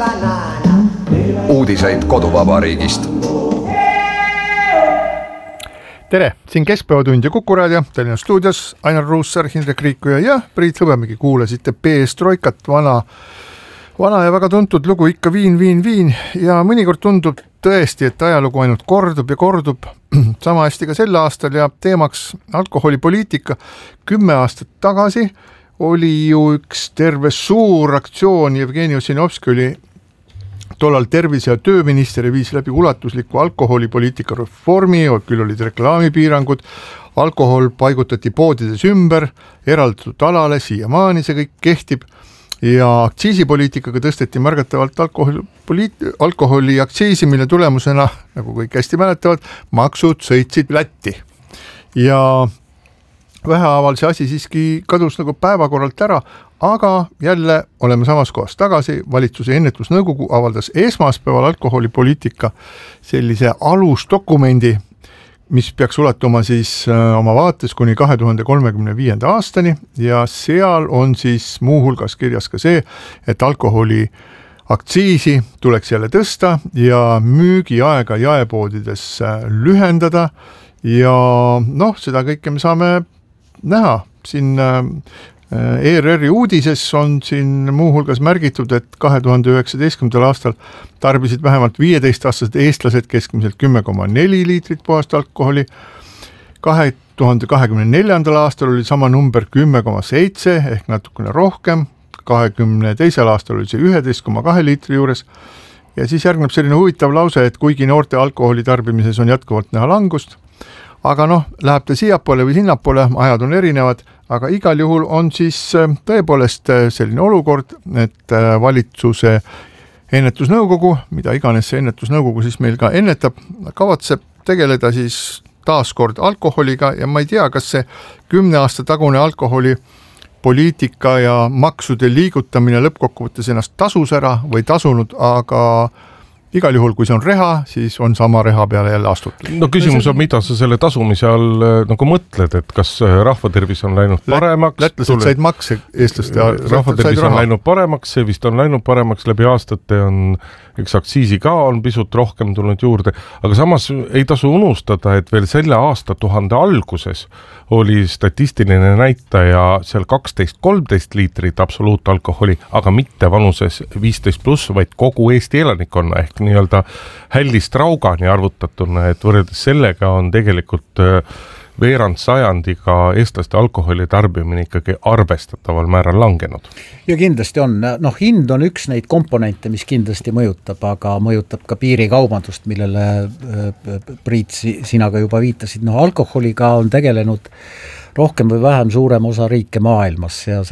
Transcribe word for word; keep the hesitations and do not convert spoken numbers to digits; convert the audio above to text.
Uudiseid koduvabariigist. Tere, siin Keskpäevatund ja Kuku Raadio, Tallinna stuudios Ainar Ruussaar, Hindrek Riikuja ja Priit Hõbemägi. Kuulasite Perestroikat, vana, vana ja väga tuntud lugu, ikka viin, viin, viin ja mõnikord tundub tõesti, et ajalugu ainult kordub ja kordub. Sama hästi ka sel aastal ja teemaks alkoholipoliitika. Kümme aastat tagasi oli ju üks terve suur aktsioon, Jevgeni Ossinovski oli tollal tervise- ja tööminister ja viis läbi ulatusliku alkoholipoliitika reformi, küll olid reklaamipiirangud, alkohol paigutati poodides ümber, eraldatud alale, siiamaani see kõik kehtib ja aktsiisipoliitikaga tõsteti märgatavalt alkoholi, alkoholi aktsiisi, mille tulemusena, nagu kõik hästi mäletavad, maksud sõitsid Lätti ja vähehaaval see asi siiski kadus nagu päevakorralt ära, aga jälle oleme samas kohas tagasi. Valitsuse ennetusnõukogu avaldas esmaspäeval alkoholipoliitika sellise alusdokumendi, mis peaks ulatuma siis oma vaates kuni kahe tuhande kolmekümne viienda aastani ja seal on siis muuhulgas kirjas ka see, et alkoholi aktsiisi tuleks jälle tõsta ja müügiaega jaepoodides lühendada ja noh, seda kõike me saame näha. Siin E R R-i uudises on siin muuhulgas märgitud, et kahe tuhande üheksateistkümnendal aastal tarbisid vähemalt viieteist-aastased eestlased keskmiselt kümme koma neli liitrit puhast alkoholi. kahe tuhande kahekümne neljandal aastal oli sama number kümme koma seitse ehk natukene rohkem. kahekümne teisel aastal oli see üksteist koma kaks liitri juures. Ja siis järgneb selline huvitav lause, et kuigi noorte alkoholi tarbimises on jätkuvalt näha langust, aga noh, läheb ta siiapoole või sinnapoole, ajad on erinevad, aga igal juhul on siis tõepoolest selline olukord, et valitsuse ennetusnõukogu, mida iganes see ennetusnõukogu siis meil ka ennetab, kavatseb tegeleda siis taaskord alkoholiga ja ma ei tea, kas see kümne aasta tagune alkoholi poliitika ja maksude liigutamine lõppkokkuvõttes ennast tasus ära või tasunud, aga igal juhul, kui see on reha, siis on sama reha peale jälle astutud. No küsimus on, mida sa selle tasumise all nagu mõtled, et kas rahvatervis on läinud paremaks? Lätlased tule... said makse, eestlaste rahvatervis on läinud paremaks, see vist on läinud paremaks läbi aastate, on üks aktsiisi ka on pisut rohkem tulnud juurde, aga samas ei tasu unustada, et veel selle aasta tuhande alguses oli statistiline näitaja seal kaksteist kolmteist liitrit absoluutalkoholi, aga mitte vanuses viisteist pluss, vaid kogu Eesti elanikkonna ehk nii-öelda hällist raugani arvutatuna, et võrreldes sellega on tegelikult veerand sajandiga eestlaste alkoholi tarbimine ikkagi arvestataval määral langenud. Ja kindlasti on, noh hind on üks neid komponente, mis kindlasti mõjutab, aga mõjutab ka piirikaubandust, millele Priit, sina ka juba viitasid. No alkoholiga on tegelenud rohkem või vähem suurem osa riike maailmas ja